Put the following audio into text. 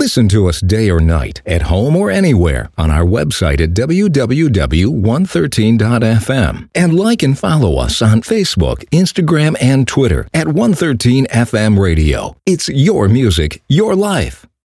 Listen to us day or night, at home or anywhere, on our website at www.113.fm. And like and follow us on Facebook, Instagram, and Twitter at 113FM Radio. It's your music, your life.